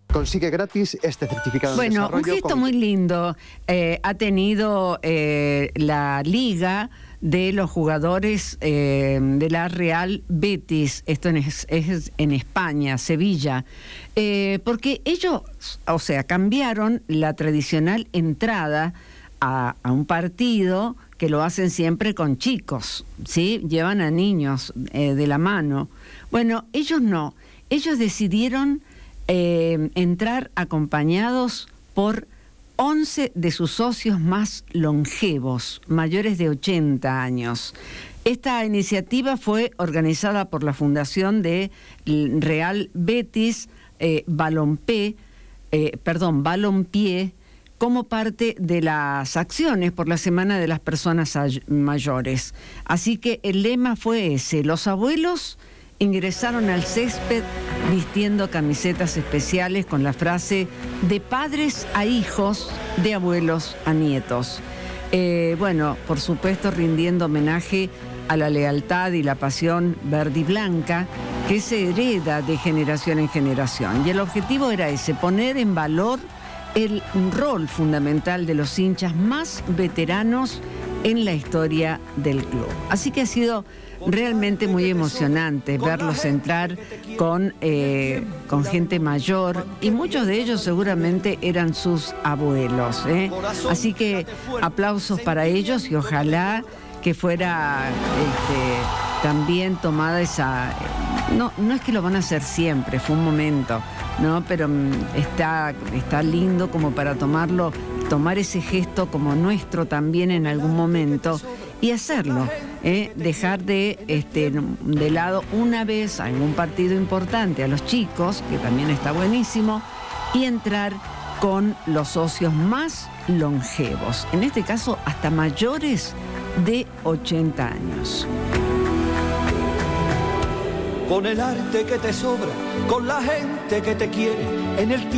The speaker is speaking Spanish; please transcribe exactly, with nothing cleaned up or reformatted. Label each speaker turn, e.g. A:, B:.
A: consigue gratis este certificado
B: bueno,
A: de desarrollo.
B: Un gesto
A: con...
B: muy lindo eh, ha tenido eh, la Liga de los jugadores eh, de la Real Betis, esto es, es en España, Sevilla, eh, porque ellos, o sea, cambiaron la tradicional entrada a, a un partido, que lo hacen siempre con chicos, ¿sí? Llevan a niños eh, de la mano. Bueno, ellos no, ellos decidieron eh, entrar acompañados por once de sus socios más longevos, mayores de ochenta años. Esta iniciativa fue organizada por la Fundación de Real Betis eh, Balompié, eh, perdón, Balompié, como parte de las acciones por la Semana de las Personas Mayores. Así que el lema fue ese: los abuelos ingresaron al césped vistiendo camisetas especiales con la frase de padres a hijos, de abuelos a nietos. Eh, bueno, por supuesto rindiendo homenaje a la lealtad y la pasión verde y blanca que se hereda de generación en generación. Y el objetivo era ese: poner en valor el rol fundamental de los hinchas más veteranos en la historia del club. Así que ha sido realmente muy emocionante verlos entrar con, eh, con gente mayor, y muchos de ellos seguramente eran sus abuelos, ¿eh? Así que aplausos para ellos, y ojalá que fuera este, también tomada esa... No, no es que lo van a hacer siempre, fue un momento, ¿no? Pero está, está lindo como para tomarlo, tomar ese gesto como nuestro también en algún momento y hacerlo, ¿eh? Dejar de, este, de lado una vez en un partido importante a los chicos, que también está buenísimo, y entrar con los socios más longevos, en este caso hasta mayores de ochenta años.
C: Con el arte que te sobra, con la gente que te quiere, en el tiempo